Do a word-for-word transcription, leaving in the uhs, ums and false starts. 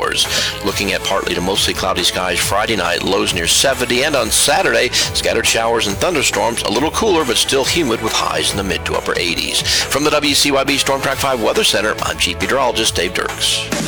showers. Looking at partly to mostly cloudy skies Friday night, lows near seventy, and on Saturday, scattered showers and thunderstorms, a little cooler but still humid with highs in the mid to upper eighties. From the W C Y B Storm Track five Weather Center, I'm Chief Meteorologist Dave Dirks.